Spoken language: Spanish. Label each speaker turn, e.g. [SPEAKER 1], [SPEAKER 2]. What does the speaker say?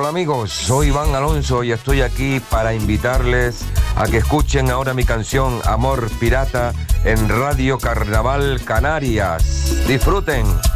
[SPEAKER 1] Hola amigos, soy Iván Alonso y estoy aquí para invitarles a que escuchen ahora mi canción Amor Pirata en Radio Carnaval Canarias. ¡Disfruten!